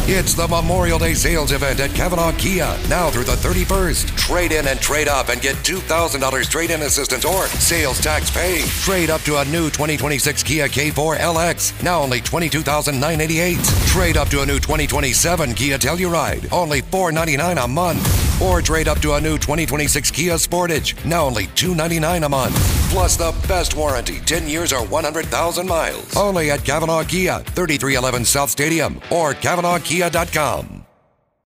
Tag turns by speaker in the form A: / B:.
A: It's the Memorial Day sales event at Kavanaugh Kia, now through the 31st. Trade in and trade up and get $2,000 trade-in assistance or sales tax paid. Trade up to a new 2026 Kia K4 LX, now only $22,988. Trade up to a new 2027 Kia Telluride, only $499 a month. Or trade up to a new 2026 Kia Sportage, now only $299 a month. Plus the best warranty, 10 years or 100,000 miles. Only at Kavanaugh Kia, 3311 South Stadium or KavanaughKia.com.